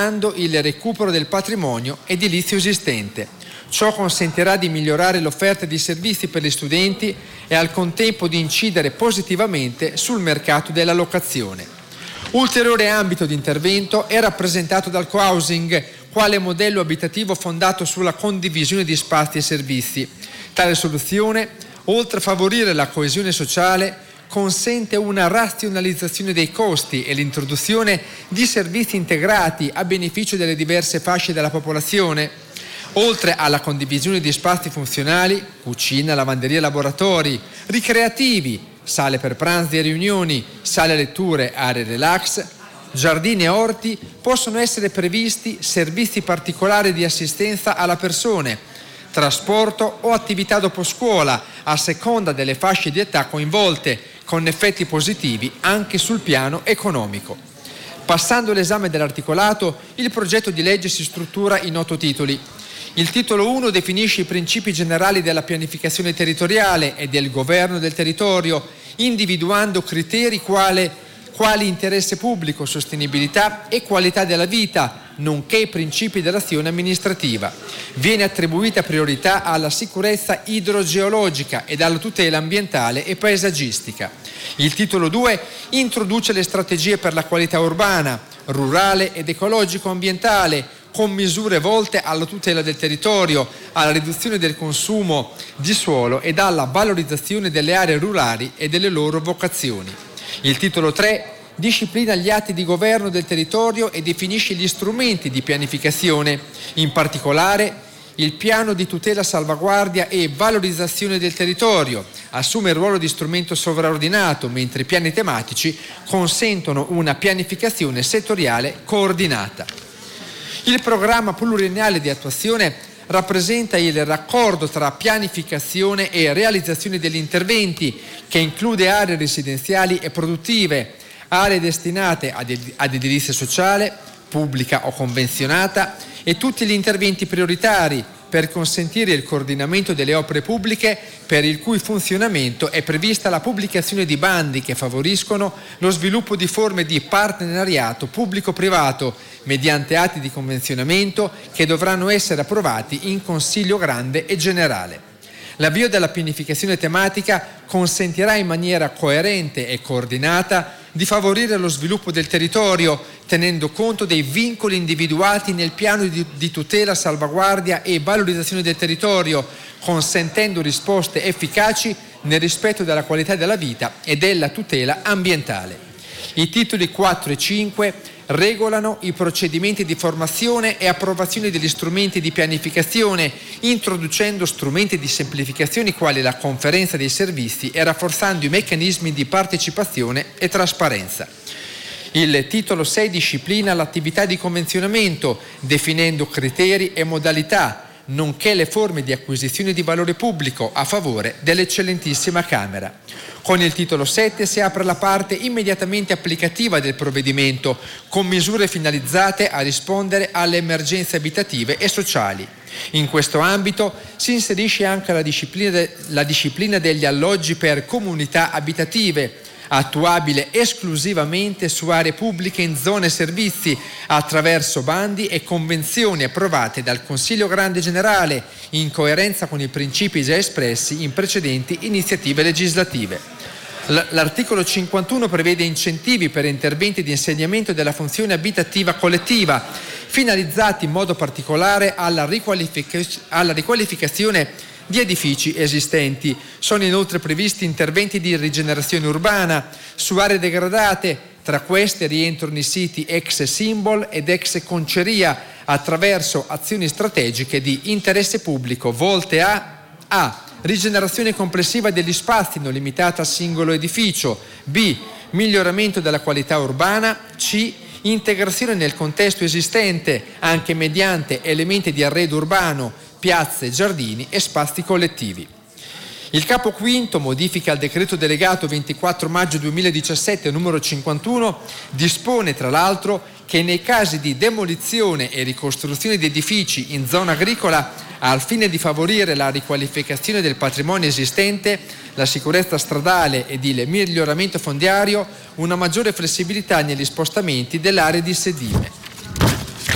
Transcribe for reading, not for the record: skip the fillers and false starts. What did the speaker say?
determinando il recupero del patrimonio edilizio esistente. Ciò consentirà di migliorare l'offerta di servizi per gli studenti e al contempo di incidere positivamente sul mercato della locazione. Ulteriore ambito di intervento è rappresentato dal co-housing, quale modello abitativo fondato sulla condivisione di spazi e servizi. Tale soluzione, oltre a favorire la coesione sociale, consente una razionalizzazione dei costi e l'introduzione di servizi integrati a beneficio delle diverse fasce della popolazione. Oltre alla condivisione di spazi funzionali, cucina, lavanderia, laboratori, ricreativi, sale per pranzi e riunioni, sale letture, aree relax, giardini e orti, possono essere previsti servizi particolari di assistenza alla persona, trasporto o attività dopo scuola, a seconda delle fasce di età coinvolte, con effetti positivi anche sul piano economico. Passando all'esame dell'articolato, il progetto di legge si struttura in 8 titoli. Il titolo 1 definisce i principi generali della pianificazione territoriale e del governo del territorio, individuando criteri quali interesse pubblico, sostenibilità e qualità della vita, nonché i principi dell'azione amministrativa. Viene attribuita priorità alla sicurezza idrogeologica ed alla tutela ambientale e paesaggistica. Il titolo 2 introduce le strategie per la qualità urbana, rurale ed ecologico-ambientale, con misure volte alla tutela del territorio, alla riduzione del consumo di suolo ed alla valorizzazione delle aree rurali e delle loro vocazioni. Il titolo 3 disciplina gli atti di governo del territorio e definisce gli strumenti di pianificazione, in particolare il piano di tutela, salvaguardia e valorizzazione del territorio assume il ruolo di strumento sovraordinato, mentre i piani tematici consentono una pianificazione settoriale coordinata. Il programma pluriennale di attuazione rappresenta il raccordo tra pianificazione e realizzazione degli interventi, che include aree residenziali e produttive, aree destinate ad edilizia sociale, pubblica o convenzionata e tutti gli interventi prioritari per consentire il coordinamento delle opere pubbliche per il cui funzionamento è prevista la pubblicazione di bandi che favoriscono lo sviluppo di forme di partenariato pubblico-privato mediante atti di convenzionamento che dovranno essere approvati in Consiglio Grande e Generale. L'avvio della pianificazione tematica consentirà in maniera coerente e coordinata di favorire lo sviluppo del territorio, tenendo conto dei vincoli individuati nel piano di tutela, salvaguardia e valorizzazione del territorio, consentendo risposte efficaci nel rispetto della qualità della vita e della tutela ambientale. I titoli 4 e 5 regolano i procedimenti di formazione e approvazione degli strumenti di pianificazione, introducendo strumenti di semplificazione quali la conferenza dei servizi e rafforzando i meccanismi di partecipazione e trasparenza. Il titolo 6 disciplina l'attività di convenzionamento, definendo criteri e modalità, nonché le forme di acquisizione di valore pubblico a favore dell'eccellentissima Camera. Con il titolo 7 si apre la parte immediatamente applicativa del provvedimento, con misure finalizzate a rispondere alle emergenze abitative e sociali. In questo ambito si inserisce anche la disciplina degli alloggi per comunità abitative, attuabile esclusivamente su aree pubbliche in zone servizi attraverso bandi e convenzioni approvate dal Consiglio Grande Generale in coerenza con i principi già espressi in precedenti iniziative legislative. L'articolo 51 prevede incentivi per interventi di insegnamento della funzione abitativa collettiva, finalizzati in modo particolare alla riqualificazione di edifici esistenti. Sono inoltre previsti interventi di rigenerazione urbana su aree degradate. Tra queste rientrano i siti ex Symbol ed ex Conceria, attraverso azioni strategiche di interesse pubblico volte a rigenerazione complessiva degli spazi non limitata al singolo edificio, b. miglioramento della qualità urbana, c. integrazione nel contesto esistente anche mediante elementi di arredo urbano, piazze, giardini e spazi collettivi. Il capo quinto modifica il decreto delegato 24 maggio 2017 numero 51, dispone tra l'altro che nei casi di demolizione e ricostruzione di edifici in zona agricola, al fine di favorire la riqualificazione del patrimonio esistente, la sicurezza stradale ed il miglioramento fondiario, una maggiore flessibilità negli spostamenti dell'area di sedime.